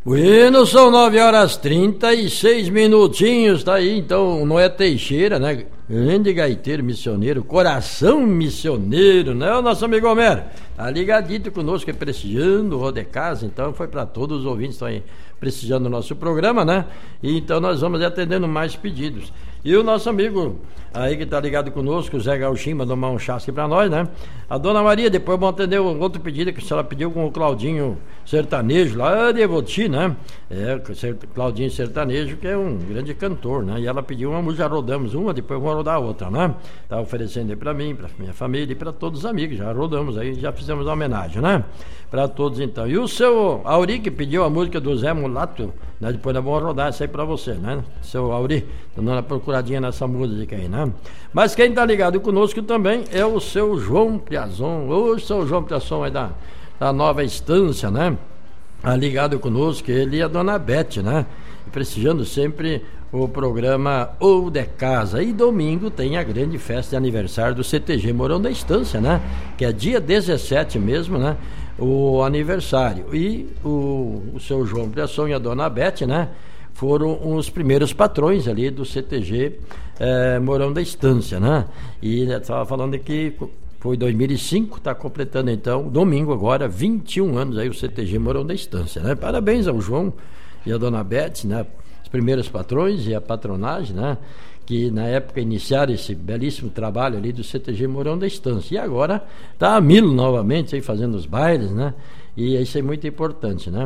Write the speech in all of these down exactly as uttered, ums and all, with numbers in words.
Bueno, são nove horas trinta e seis minutinhos, tá aí então Noé Teixeira, né? Grande gaiteiro missioneiro, coração missioneiro, né? O nosso amigo Homero, tá ligadito conosco, é prestigiando o Rodecasa, então foi para todos os ouvintes que estão aí prestigiando o nosso programa, né? E então nós vamos atendendo mais pedidos. E o nosso amigo aí que tá ligado conosco, o Zé Gauchinho, mandou um chasque pra nós, né? A Dona Maria, depois vamos atender um outro pedido que a senhora pediu com o Claudinho Sertanejo, lá de Evoti, né? É, Claudinho Sertanejo, que é um grande cantor, né? E ela pediu uma música, já rodamos uma, depois vamos rodar outra, né? Tá oferecendo aí pra mim, pra minha família e pra todos os amigos, já rodamos aí, já fizemos uma homenagem, né? Pra todos então. E o seu Auri, que pediu a música do Zé Mulato, né? Depois nós vamos rodar essa aí pra você, né? Seu Auri, dando uma procuradinha nessa música aí, né? Mas quem tá ligado conosco também é o seu João Piazon, o seu João Piazon aí da, da Nova Estância, né? Tá ligado conosco, ele e a Dona Bete, né? Prestigiando sempre o programa Ou de Casa. E domingo tem a grande festa de aniversário do C T G Morão da Estância, né? Que é dia dezessete mesmo, né? O aniversário. E o, o seu João Piazon e a Dona Bete, né? Foram os primeiros patrões ali do C T G eh, Morão da Estância, né? E estava falando que foi dois mil e cinco, está completando então, domingo agora, vinte e um anos aí o C T G Morão da Estância, né? Parabéns ao João e a Dona Bete, né? Os primeiros patrões e a patronagem, né? Que na época iniciaram esse belíssimo trabalho ali do C T G Morão da Estância. E agora está a mil novamente aí fazendo os bailes, né? E isso é muito importante, né?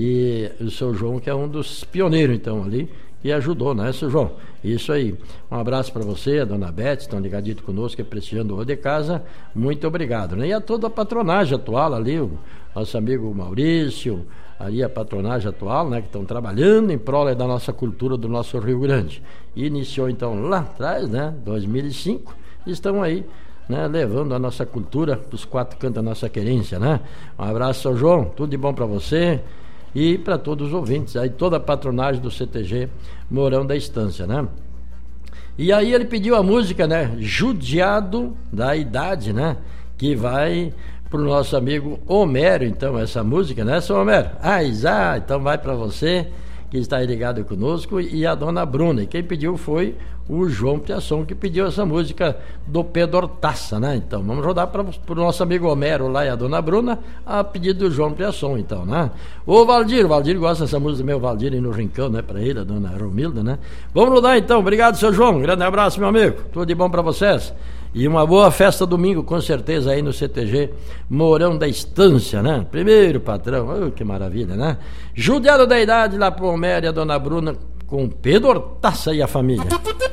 E o seu João, que é um dos pioneiros, então, ali, que ajudou, né, seu João? Isso aí. Um abraço para você, a Dona Bete, estão ligadito conosco, é prestigiando o Rô de Casa. Muito obrigado, né? E a toda a patronagem atual ali, o nosso amigo Maurício, ali a patronagem atual, né, que estão trabalhando em prol da nossa cultura do nosso Rio Grande. E iniciou, então, lá atrás, né, dois mil e cinco, e estão aí, né, levando a nossa cultura para os quatro cantos da nossa querência, né? Um abraço, seu João, tudo de bom para você e para todos os ouvintes, aí toda a patronagem do C T G Morão da Estância, né? E aí ele pediu a música, né, Judiado da Idade, né, que vai pro nosso amigo Homero, então, essa música, né, seu Homero? Ah, já, então vai para você, que está aí ligado conosco, e a Dona Bruna. E quem pediu foi o João Piazon, que pediu essa música do Pedro Hortaça, né? Então, vamos rodar para o nosso amigo Homero lá e a Dona Bruna, a pedido do João Piazon, então, né? O Valdir, o Valdir gosta dessa música do meu Valdir aí no Rincão, né? Para ele, a Dona Romilda, né? Vamos rodar, então. Obrigado, seu João. Um grande abraço, meu amigo. Tudo de bom para vocês. E uma boa festa domingo, com certeza, aí no C T G Morão da Estância, né? Primeiro patrão, oh, que maravilha, né? Judiado da Idade, lá pro Homero e a Dona Bruna, com Pedro Hortaça e a família.